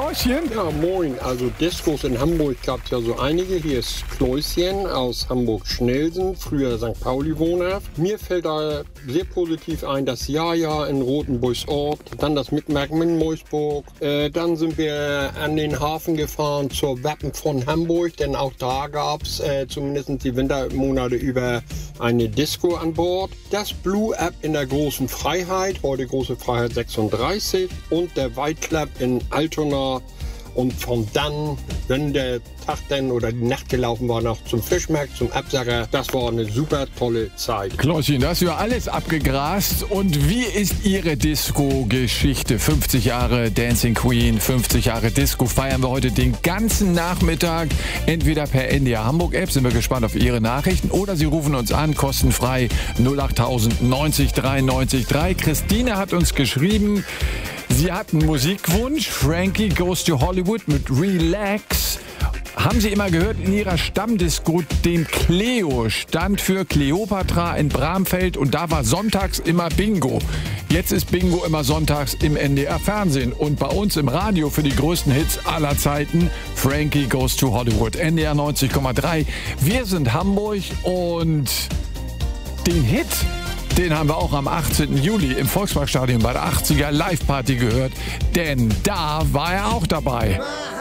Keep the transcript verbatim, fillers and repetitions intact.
Klorchen. Ja, moin. Also Diskos in Hamburg gab es ja so einige. Hier ist Kläuschen aus Hamburg-Schnelsen, früher Sankt Pauli wohnhaft. Mir fällt da sehr positiv ein, das Jaja in Rotenburgsort, dann das Mitmerken in Moisburg. Äh, dann sind wir an den Hafen gefahren zur Wappen von Hamburg, denn auch da gab es äh, zumindest die Wintermonate über eine Disco an Bord. Das Blue App in der Großen Freiheit, heute Große Freiheit sechsunddreißig, und der White Club in Altona. Und von dann, wenn der Tag dann oder die Nacht gelaufen war, noch zum Fischmarkt, zum Absacker. Das war eine super tolle Zeit. Klorchen, da hast du ja alles abgegrast. Und wie ist Ihre Disco-Geschichte? fünfzig Jahre Dancing Queen, fünfzig Jahre Disco feiern wir heute den ganzen Nachmittag. Entweder per N D R Hamburg App, sind wir gespannt auf Ihre Nachrichten, oder Sie rufen uns an, kostenfrei null acht tausend neunzig drei neunzig drei. Christine hat uns geschrieben, sie hat einen Musikwunsch. Frankie Goes to Hollywood mit Relax. Haben Sie immer gehört in Ihrer Stammdisco, den Cleo stand für Cleopatra in Bramfeld, und da war sonntags immer Bingo. Jetzt ist Bingo immer sonntags im N D R Fernsehen und bei uns im Radio für die größten Hits aller Zeiten. Frankie Goes to Hollywood, N D R neunzig Komma drei. Wir sind Hamburg und den Hit, den haben wir auch am achtzehnten Juli im Volksparkstadion bei der achtziger Live-Party gehört, denn da war er auch dabei.